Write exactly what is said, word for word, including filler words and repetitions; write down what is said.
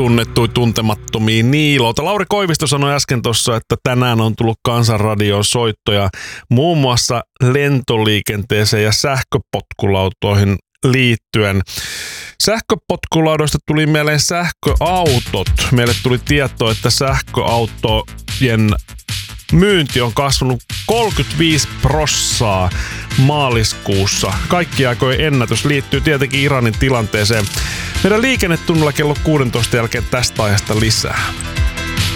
tunnettuja tuntemattomia Niilolta. Lauri Koivisto sanoi äsken tuossa, että tänään on tullut Kansanradioon soittoja muun muassa lentoliikenteeseen ja sähköpotkulautoihin liittyen. Sähköpotkulaudoista tuli mieleen sähköautot. Meille tuli tieto, että sähköautojen myynti on kasvanut kolmekymmentäviisi prosenttia maaliskuussa. Kaikki aikojen ennätys liittyy tietenkin Iranin tilanteeseen. Meidän liikennetunnilla kello kuusitoista jälkeen tästä aiheesta lisää.